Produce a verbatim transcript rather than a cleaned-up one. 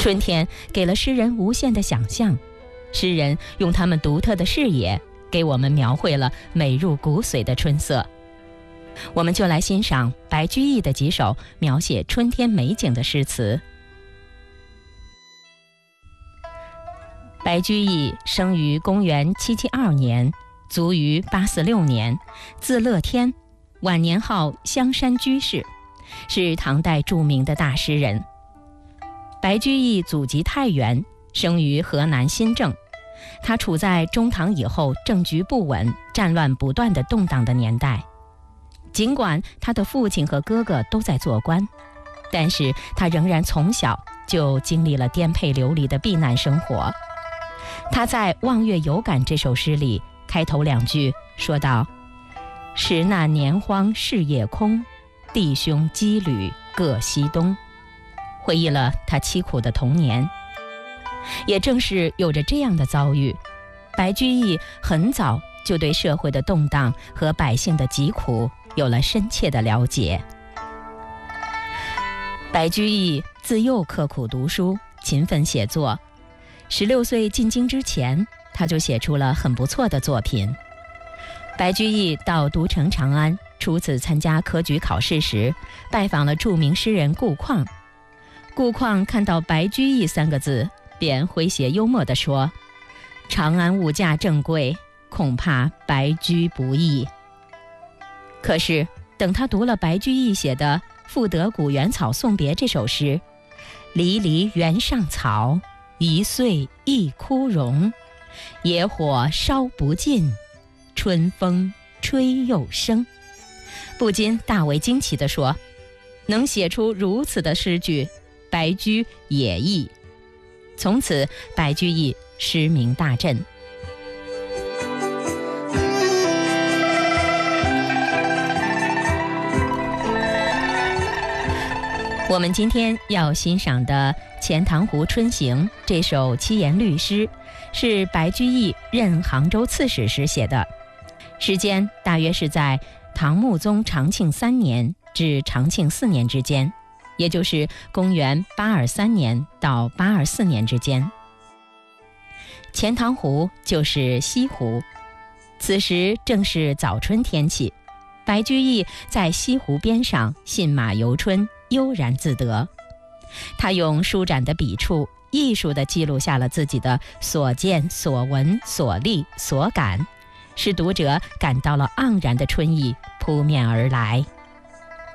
春天给了诗人无限的想象，诗人用他们独特的视野给我们描绘了美入骨髓的春色。我们就来欣赏白居易的几首描写春天美景的诗词。白居易生于公元七七二年，卒于八四六年，字乐天，晚年号香山居士，是唐代著名的大诗人。白居易祖籍太原，生于河南新郑。他处在中唐以后政局不稳、战乱不断的动荡的年代。尽管他的父亲和哥哥都在做官，但是他仍然从小就经历了颠沛流离的避难生活。他在《望月有感》这首诗里开头两句说道：时那年荒事业空，弟兄羁旅各西东，回忆了他凄苦的童年。也正是有着这样的遭遇，白居易很早就对社会的动荡和百姓的疾苦有了深切的了解。白居易自幼刻苦读书，勤奋写作，十六岁进京之前，他就写出了很不错的作品。白居易到都城长安，初次参加科举考试时，拜访了著名诗人顾况。顾况看到白居易三个字，便诙谐幽默地说：长安物价正贵，恐怕白居不易。可是等他读了白居易写的《赋得古原草送别》这首诗，离离原上草，一岁一枯荣，野火烧不尽，春风吹又生，不禁大为惊奇地说：能写出如此的诗句，白居也易。从此白居易诗名大振。我们今天要欣赏的《钱塘湖春行》这首七言律诗，是白居易任杭州刺史时写的，时间大约是在唐穆宗长庆三年至长庆四年之间，也就是公元八二三年到八二四年之间。钱塘湖就是西湖，此时正是早春天气，白居易在西湖边上信马由春，悠然自得。他用舒展的笔触，艺术地记录下了自己的所见所闻所历所感，使读者感到了盎然的春意扑面而来。